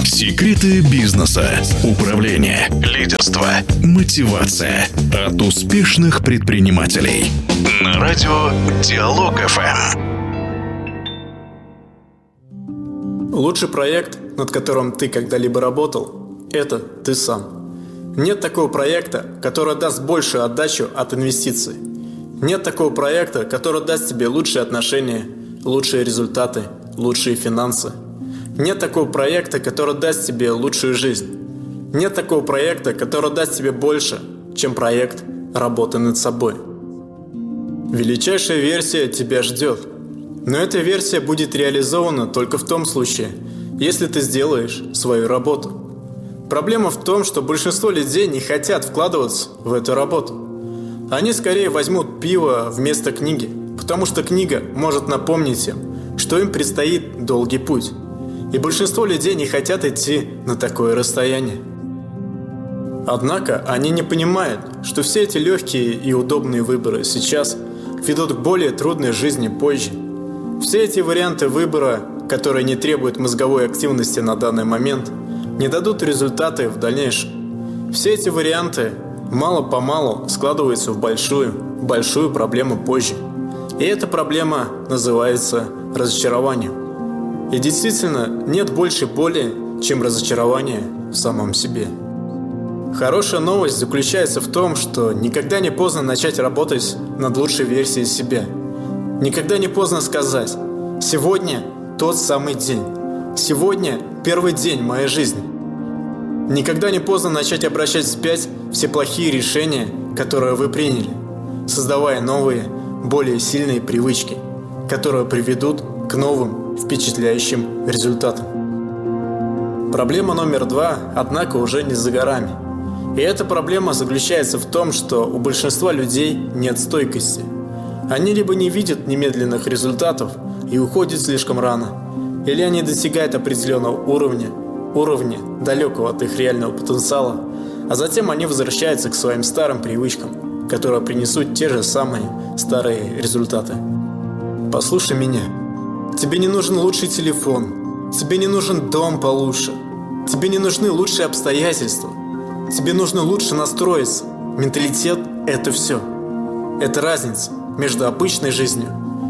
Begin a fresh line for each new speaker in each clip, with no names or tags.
Секреты бизнеса, управления, лидерства, мотивация от успешных предпринимателей. На радио Диалог ФМ.
Лучший проект, над которым ты когда-либо работал, это ты сам. Нет такого проекта, который даст большую отдачу от инвестиций. Нет такого проекта, который даст тебе лучшие отношения, лучшие результаты, лучшие финансы. Нет такого проекта, который даст тебе лучшую жизнь. Нет такого проекта, который даст тебе больше, чем проект работы над собой. Величайшая версия тебя ждет. Но эта версия будет реализована только в том случае, если ты сделаешь свою работу. Проблема в том, что большинство людей не хотят вкладываться в эту работу. Они скорее возьмут пиво вместо книги, потому что книга может напомнить им, что им предстоит долгий путь. И большинство людей не хотят идти на такое расстояние. Однако они не понимают, что все эти легкие и удобные выборы сейчас ведут к более трудной жизни позже. Все эти варианты выбора, которые не требуют мозговой активности на данный момент, не дадут результаты в дальнейшем. Все эти варианты мало-помалу складываются в большую проблему позже. И эта проблема называется разочарованием. И действительно, нет большей боли, чем разочарование в самом себе. Хорошая новость заключается в том, что никогда не поздно начать работать над лучшей версией себя. Никогда не поздно сказать: «Сегодня тот самый день. Сегодня первый день моей жизни». Никогда не поздно начать обращать вспять все плохие решения, которые вы приняли, создавая новые, более сильные привычки, которые приведут к новым, впечатляющим результатам. Проблема номер 2, однако, уже не за горами. И эта проблема заключается в том, что у большинства людей нет стойкости. Они либо не видят немедленных результатов и уходят слишком рано, или они достигают определенного уровня, далекого от их реального потенциала, а затем они возвращаются к своим старым привычкам, которые принесут те же самые старые результаты. Послушай меня. Тебе не нужен лучший телефон, тебе не нужен дом получше, тебе не нужны лучшие обстоятельства, тебе нужно лучше настроиться. Менталитет – это все. Это разница между обычной жизнью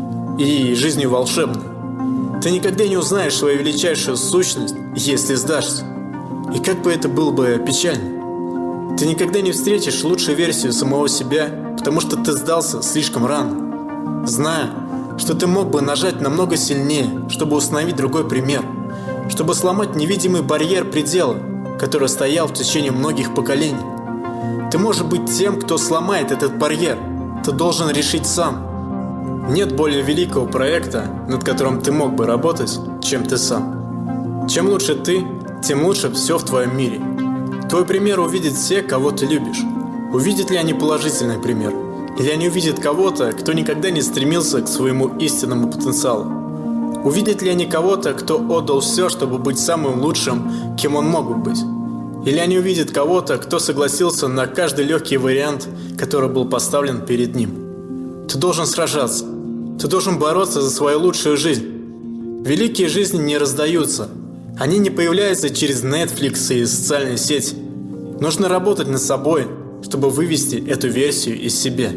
и жизнью волшебной. Ты никогда не узнаешь свою величайшую сущность, если сдашься. И как бы это было бы печально. Ты никогда не встретишь лучшую версию самого себя, потому что ты сдался слишком рано. Зная, что ты мог бы нажать намного сильнее, чтобы установить другой пример, чтобы сломать невидимый барьер предела, который стоял в течение многих поколений. Ты можешь быть тем, кто сломает этот барьер. Ты должен решить сам. Нет более великого проекта, над которым ты мог бы работать, чем ты сам. Чем лучше ты, тем лучше все в твоем мире. Твой пример увидят все, кого ты любишь. Увидят ли они положительный пример? Или они увидят кого-то, кто никогда не стремился к своему истинному потенциалу? Увидят ли они кого-то, кто отдал все, чтобы быть самым лучшим, кем он мог бы быть? Или они увидят кого-то, кто согласился на каждый легкий вариант, который был поставлен перед ним? Ты должен сражаться. Ты должен бороться за свою лучшую жизнь. Великие жизни не раздаются. Они не появляются через Netflix и социальные сети. Нужно работать над собой, чтобы вывести эту версию из себя.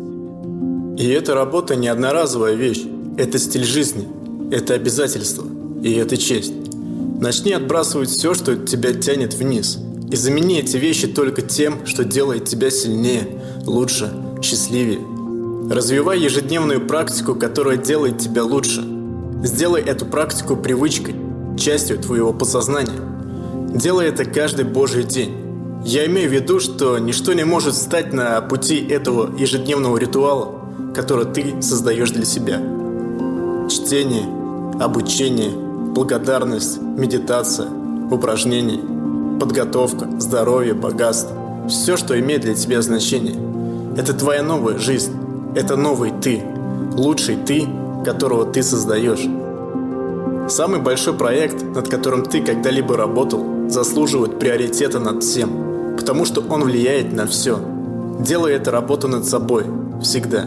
И эта работа не одноразовая вещь. Это стиль жизни, это обязательство и это честь. Начни отбрасывать все, что тебя тянет вниз, и замени эти вещи только тем, что делает тебя сильнее, лучше, счастливее. Развивай ежедневную практику, которая делает тебя лучше. Сделай эту практику привычкой, частью твоего подсознания. Делай это каждый божий день. Я имею в виду, что ничто не может встать на пути этого ежедневного ритуала, который ты создаешь для себя. Чтение, обучение, благодарность, медитация, упражнения, подготовка, здоровье, богатство. Все, что имеет для тебя значение. Это твоя новая жизнь. Это новый ты. Лучший ты, которого ты создаешь. Самый большой проект, над которым ты когда-либо работал, заслуживает приоритета над всем, потому что он влияет на все. Делай эту работу над собой. Всегда.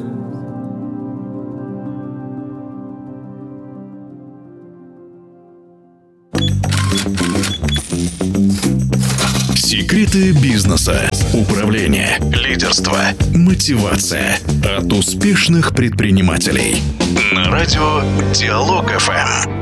Секреты бизнеса, управление, лидерство, мотивация от успешных предпринимателей. На радио Диалог ФМ.